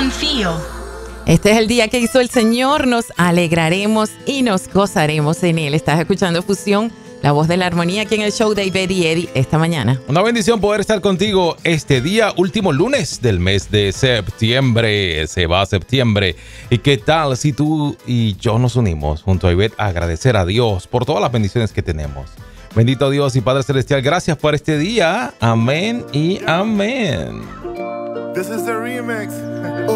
confío. Este es el día que hizo el Señor, nos alegraremos y nos gozaremos en él. Estás escuchando Fusión, la voz de la armonía, aquí en el show de Betty y Eddie esta mañana. Una bendición poder estar contigo este día, último lunes del mes de septiembre. Se va a septiembre. ¿Y qué tal si tú y yo nos unimos junto a Ivette a agradecer a Dios por todas las bendiciones que tenemos? Bendito Dios y Padre Celestial, gracias por este día. Amén y amén. This is the remix.